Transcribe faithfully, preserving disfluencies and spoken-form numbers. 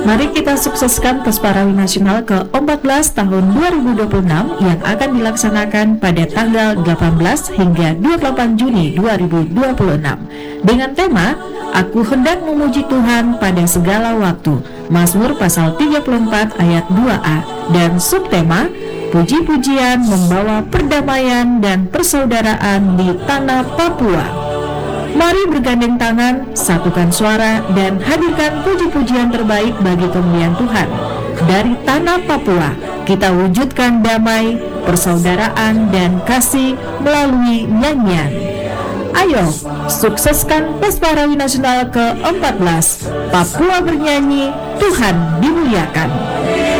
Mari kita sukseskan Pesparawi Nasional ke empat belas tahun dua ribu dua puluh enam yang akan dilaksanakan pada tanggal delapan belas hingga dua puluh delapan Juni dua ribu dua puluh enam dengan tema Aku hendak memuji Tuhan pada segala waktu, Mazmur pasal tiga puluh empat ayat dua a, dan subtema Puji-pujian membawa perdamaian dan persaudaraan di tanah Papua. Mari bergandeng tangan, satukan suara, dan hadirkan puji-pujian terbaik bagi kemuliaan Tuhan. Dari tanah Papua, kita wujudkan damai, persaudaraan, dan kasih melalui nyanyian. Ayo, sukseskan Pesparawi Nasional ke empat belas. Papua bernyanyi, Tuhan dimuliakan.